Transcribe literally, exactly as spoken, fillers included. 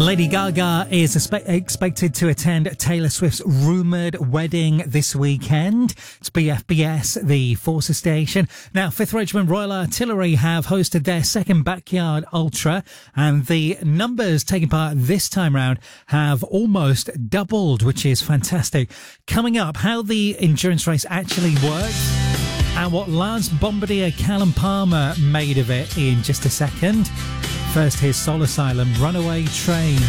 Lady Gaga is espe- expected to attend Taylor Swift's rumoured wedding this weekend. It's B F B S, the Forces station. Now, fifth Regiment Royal Artillery have hosted their second Backyard Ultra, and the numbers taking part this time round have almost doubled, which is fantastic. Coming up, how the endurance race actually works and what Lance Bombardier Callum Palmer made of it in just a second. First, here's Soul Asylum, Runaway Train.